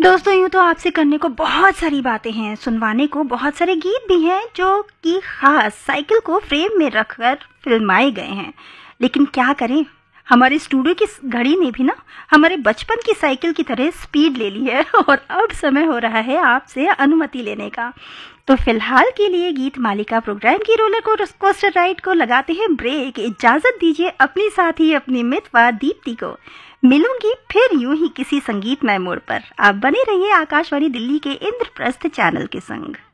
दोस्तों यूँ तो आपसे करने को बहुत सारी बातें हैं, सुनवाने को बहुत सारे गीत भी हैं जो कि ख़ास साइकिल को फ्रेम में रखकर फिल्माए गए हैं। लेकिन क्या करें, हमारे स्टूडियो की घड़ी ने भी ना हमारे बचपन की साइकिल की तरह स्पीड ले ली है और अब समय हो रहा है आपसे अनुमति लेने का। तो फिलहाल के लिए गीत मालिका प्रोग्राम की रोलर कोस्टर राइड को लगाते हैं ब्रेक। इजाजत दीजिए अपनी साथी अपनी मितवा दीप्ति को। मिलूंगी फिर यूं ही किसी संगीतमय मोड़ पर। आप बने रहिए आकाशवाणी दिल्ली के इंद्रप्रस्थ चैनल के संग।